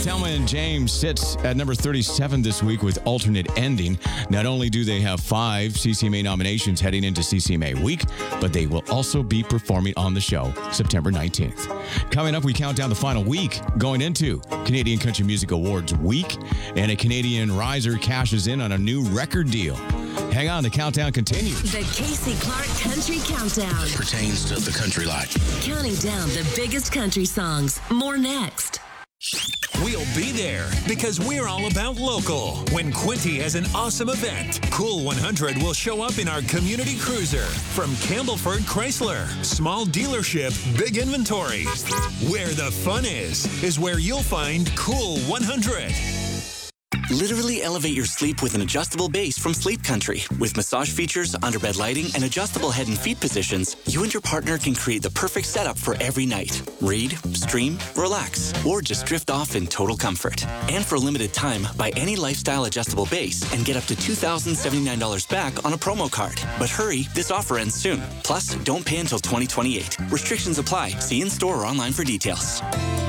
Thelma and James sits at number 37 this week with Alternate Ending. Not only do they have 5 CCMA nominations heading into CCMA week, but they will also be performing on the show September 19th. Coming up, we count down the final week going into Canadian Country Music Awards week, and a Canadian riser cashes in on a new record deal. Hang on, the countdown continues. The Casey Clark Country Countdown. Pertains to the country life. Counting down the biggest country songs. More next. We'll be there because we're all about local. When Quinty has an awesome event, Cool 100 will show up in our community cruiser. From Campbellford Chrysler, small dealership, big inventory. Where the fun is where you'll find Cool 100. Literally elevate your sleep with an adjustable base from Sleep Country. With massage features, underbed lighting, and adjustable head and feet positions, you and your partner can create the perfect setup for every night. Read, stream, relax, or just drift off in total comfort. And for a limited time, buy any lifestyle adjustable base and get up to $2,079 back on a promo card. But hurry, this offer ends soon. Plus, don't pay until 2028. Restrictions apply. See in-store or online for details.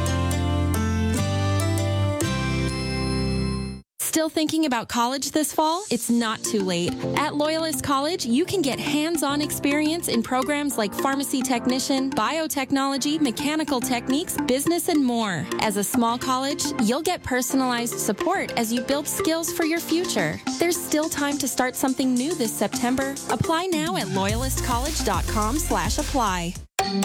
Still thinking about college this fall? It's not too late. At Loyalist College, you can get hands-on experience in programs like pharmacy technician, biotechnology, mechanical techniques, business, and more. As a small college, you'll get personalized support as you build skills for your future. There's still time to start something new this September. Apply now at loyalistcollege.com/apply.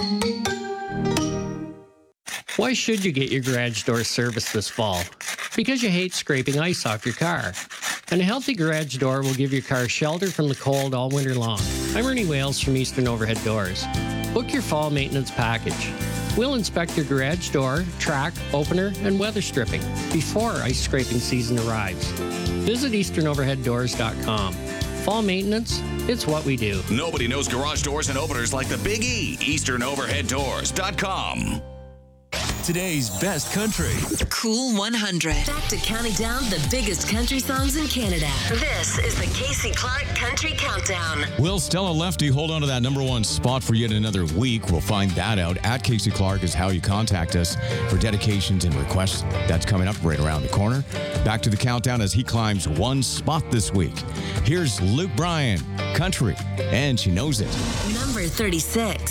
Why should you get your garage door serviced this fall? Because you hate scraping ice off your car. And a healthy garage door will give your car shelter from the cold all winter long. I'm Ernie Wales from Eastern Overhead Doors. Book your fall maintenance package. We'll inspect your garage door, track, opener, and weather stripping before ice scraping season arrives. Visit easternoverheaddoors.com. Fall maintenance, it's what we do. Nobody knows garage doors and openers like the Big E. EasternOverheadDoors.com. Today's best country. Cool 100. Back to counting down the biggest country songs in Canada. This is the Casey Clark Country Countdown. Will Stella Lefty hold on to that number 1 spot for yet another week? We'll find that out. At Casey Clark is how you contact us for dedications and requests. That's coming up right around the corner. Back to the countdown as he climbs 1 spot this week. Here's Luke Bryan, Country, and She Knows It. Number 36.